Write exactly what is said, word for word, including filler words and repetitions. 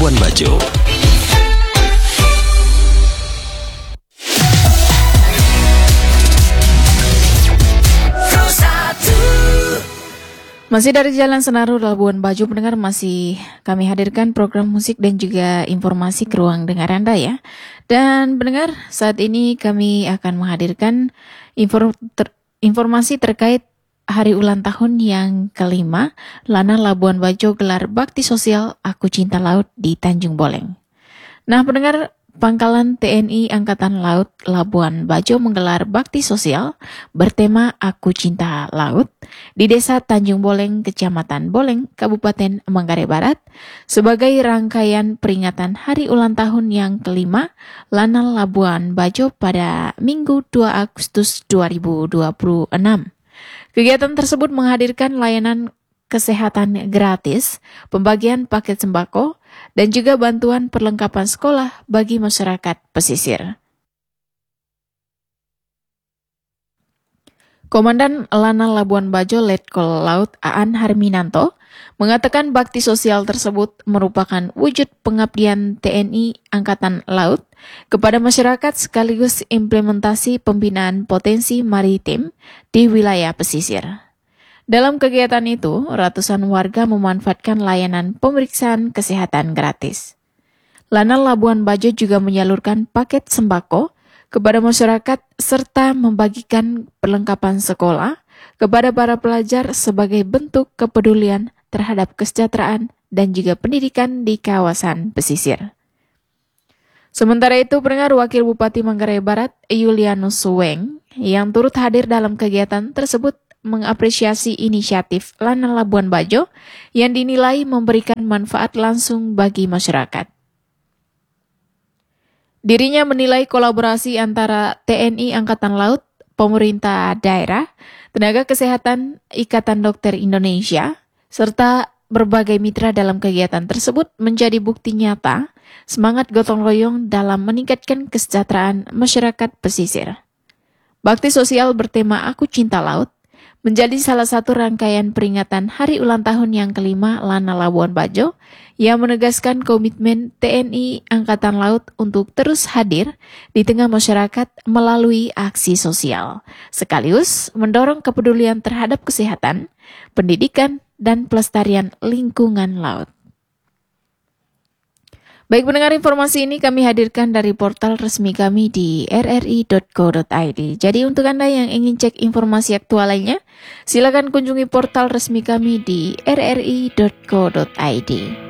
Labuan Bajo. Masih dari Jalan Senaru Labuan Bajo, pendengar, masih kami hadirkan program musik dan juga informasi ke ruang dengar Anda ya. Dan pendengar, saat ini kami akan menghadirkan inform- ter- informasi terkait hari ulang tahun yang kelima Lana Labuan Bajo gelar bakti sosial Aku Cinta Laut di Tanjung Boleng. Nah pendengar, Pangkalan T N I Angkatan Laut Labuan Bajo menggelar bakti sosial bertema Aku Cinta Laut di Desa Tanjung Boleng, Kecamatan Boleng, Kabupaten Manggarai Barat sebagai rangkaian peringatan hari ulang tahun yang kelima Lana Labuan Bajo pada Minggu dua Agustus dua ribu dua puluh enam. Kegiatan tersebut menghadirkan layanan kesehatan gratis, pembagian paket sembako, dan juga bantuan perlengkapan sekolah bagi masyarakat pesisir. Komandan Lana Labuan Bajo Letkol Laut Aan Harminanto mengatakan bakti sosial tersebut merupakan wujud pengabdian T N I Angkatan Laut kepada masyarakat sekaligus implementasi pembinaan potensi maritim di wilayah pesisir. Dalam kegiatan itu, ratusan warga memanfaatkan layanan pemeriksaan kesehatan gratis. Lana Labuan Bajo juga menyalurkan paket sembako kepada masyarakat serta membagikan perlengkapan sekolah kepada para pelajar sebagai bentuk kepedulian terhadap kesejahteraan dan juga pendidikan di kawasan pesisir. Sementara itu, pendengar, Wakil Bupati Manggarai Barat, Yulianus Suweng, yang turut hadir dalam kegiatan tersebut, mengapresiasi inisiatif Lana Labuan Bajo yang dinilai memberikan manfaat langsung bagi masyarakat. Dirinya menilai kolaborasi antara T N I Angkatan Laut, pemerintah daerah, tenaga kesehatan, Ikatan Dokter Indonesia, serta berbagai mitra dalam kegiatan tersebut menjadi bukti nyata semangat gotong royong dalam meningkatkan kesejahteraan masyarakat pesisir. Bakti sosial bertema Aku Cinta Laut menjadi salah satu rangkaian peringatan hari ulang tahun yang kelima Lana Labuan Bajo yang menegaskan komitmen T N I Angkatan Laut untuk terus hadir di tengah masyarakat melalui aksi sosial, sekaligus mendorong kepedulian terhadap kesehatan, pendidikan, dan pelestarian lingkungan laut. Baik pendengar, informasi ini kami hadirkan dari portal resmi kami di r r i dot co dot i d. Jadi untuk Anda yang ingin cek informasi aktual lainnya, silakan kunjungi portal resmi kami di r r i dot co dot i d.